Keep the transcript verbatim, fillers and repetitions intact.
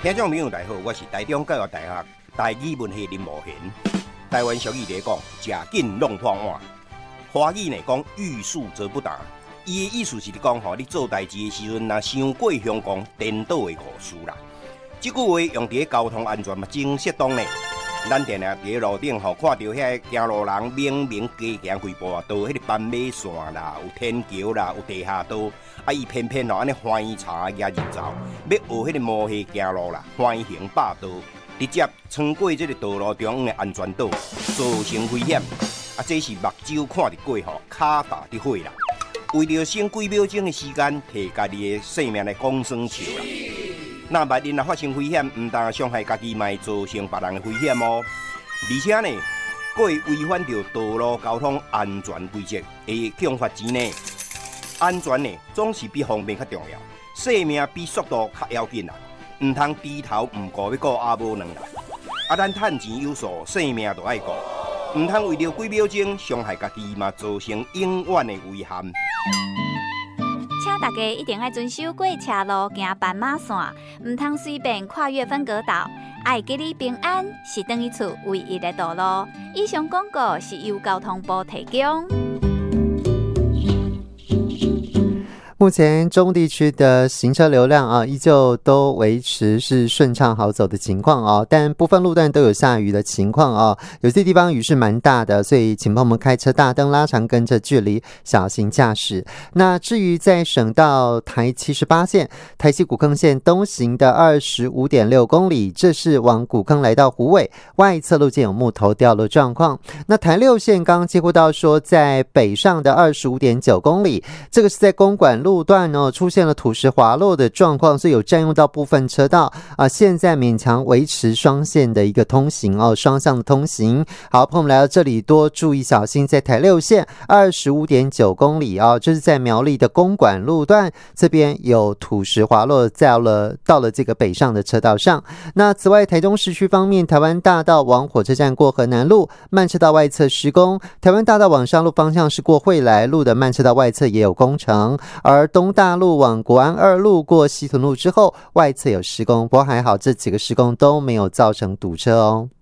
听众朋友大家好，我是台中教育大学台语文系林茂贤。台湾俗语来讲，食紧弄破碗。华语呢讲欲速则不达，伊的意思是讲吼，你做代志的时阵，若伤过香港颠倒的误事啦。这句话用伫交通安全嘛真适当呢。咱定定伫路顶吼，看到遐行路人明明加行几步啊，都迄个斑马线啦，有天桥啦，有地下道，啊伊偏偏吼安尼欢喜查野入走，要学迄个摩西行路啦，欢行霸道，直接穿过这个道路中央的安全岛，造成危险。啊，这是目睭看得过吼，脚踏得火啦。为着省几秒钟的时间，摕家己的性命来讲算笑啦。那万一若发生危险，唔但伤害家己，嘛会造成别人的危险哦。而且呢，佫会违反着道路交通安全规则，会强罚钱呢。安全呢，总是比方便较重要，性命比速度较要紧啦。唔通低头唔顾要顾阿无两啦。啊，咱趁钱有数，性命就爱顾，唔通为着几秒钟伤害家己，嘛造成永远的遗憾。 请大家一定要遵守过车路、行斑马线，唔通随便跨越分隔岛。爱给你平安是等于厝唯一的道路。以上广告是由交通部提供。 目前中地区的行车流量啊，依旧都维持是顺畅好走的情况啊，但部分路段都有下雨的情况啊，有些地方雨是蛮大的，所以请朋友们开车大灯拉长跟着距离，小心驾驶。那至于在省道台七十八线台西古坑线东行的 二十五点六公里，这是往古坑来到虎尾外侧路线有木头掉落状况。那台六线刚刚接获到说在北上的 二十五点九公里，这个是在公馆路路段呢出现了土石滑落的状况，所以有占用到部分车道啊、呃，现在勉强维持双线的一个通行哦，双向的通行。好，朋友们来到这里多注意小心，在台六线 二十五点九公里啊、哦，这是在苗栗的公馆路段，这边有土石滑落，到了到了这个北上的车道上。那此外，台中市区方面，台湾大道往火车站过河南路慢车道外侧施工，台湾大道往上路方向是过惠来路的慢车道外侧也有工程，而东大路往国安二路过西屯路之后，外侧有施工，不过还好这几个施工都没有造成堵车哦。